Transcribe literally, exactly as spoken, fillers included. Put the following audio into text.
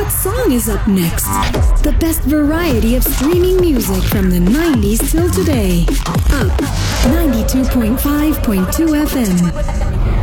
What song is up next? The best variety of streaming music from the nineties till today. Up ninety-two point five point two F M.